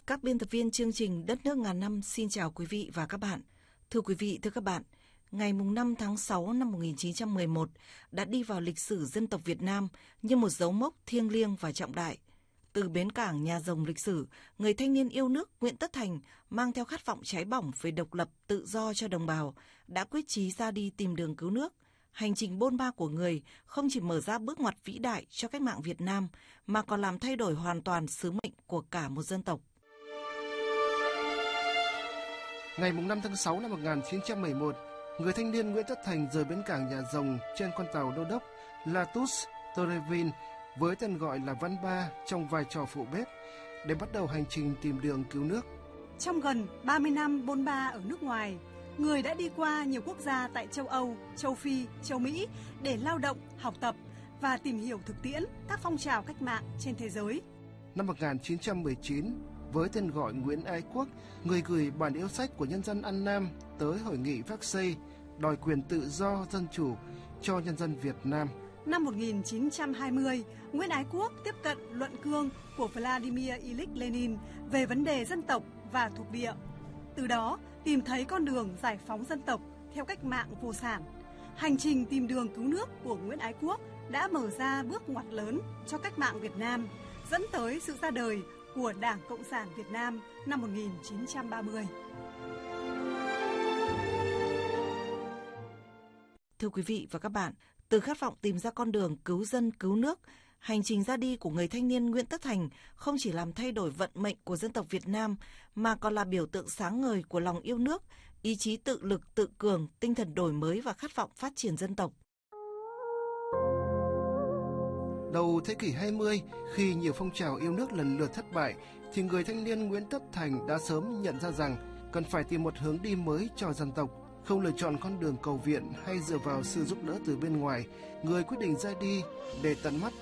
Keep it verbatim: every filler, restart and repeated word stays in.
Các biên tập viên chương trình Đất nước ngàn năm xin chào quý vị và các bạn. Thưa quý vị, thưa các bạn, ngày năm tháng sáu năm một nghìn chín trăm mười một đã đi vào lịch sử dân tộc Việt Nam như một dấu mốc thiêng liêng và trọng đại. Từ bến cảng nhà rồng lịch sử, người thanh niên yêu nước Nguyễn Tất Thành mang theo khát vọng cháy bỏng về độc lập tự do cho đồng bào, đã quyết chí ra đi tìm đường cứu nước. Hành trình bôn ba của người không chỉ mở ra bước ngoặt vĩ đại cho cách mạng Việt Nam, mà còn làm thay đổi hoàn toàn sứ mệnh của cả một dân tộc. Ngày năm tháng sáu năm một nghìn chín trăm mười một, người thanh niên Nguyễn Tất Thành rời bến cảng nhà rồng trên con tàu đô đốc Latus Torrevin với tên gọi là Văn Ba trong vai trò phụ bếp để bắt đầu hành trình tìm đường cứu nước. Trong gần ba mươi năm bôn ba ở nước ngoài, người đã đi qua nhiều quốc gia tại châu Âu, châu Phi, châu Mỹ để lao động, học tập và tìm hiểu thực tiễn các phong trào cách mạng trên thế giới. Năm một nghìn chín trăm mười chín, với tên gọi Nguyễn Ái Quốc, người gửi bản yêu sách của nhân dân An Nam tới hội nghị Versailles đòi quyền tự do, dân chủ cho nhân dân Việt Nam. Năm một nghìn chín trăm hai mươi, Nguyễn Ái Quốc tiếp cận luận cương của Vladimir Ilyich Lenin về vấn đề dân tộc và thuộc địa. Từ đó, tìm thấy con đường giải phóng dân tộc theo cách mạng vô sản. Hành trình tìm đường cứu nước của Nguyễn Ái Quốc đã mở ra bước ngoặt lớn cho cách mạng Việt Nam, dẫn tới sự ra đời của Đảng Cộng sản Việt Nam năm một nghìn chín trăm ba mươi. Thưa quý vị và các bạn, từ khát vọng tìm ra con đường cứu dân cứu nước, hành trình ra đi của người thanh niên Nguyễn Tất Thành không chỉ làm thay đổi vận mệnh của dân tộc Việt Nam, mà còn là biểu tượng sáng ngời của lòng yêu nước, ý chí tự lực tự cường, tinh thần đổi mới và khát vọng phát triển dân tộc. Đầu thế kỷ hai mươi, khi nhiều phong trào yêu nước lần lượt thất bại, thì người thanh niên Nguyễn Tất Thành đã sớm nhận ra rằng cần phải tìm một hướng đi mới cho dân tộc. Không lựa chọn con đường cầu viện hay dựa vào sự giúp đỡ từ bên ngoài, người quyết định ra đi để tận mắt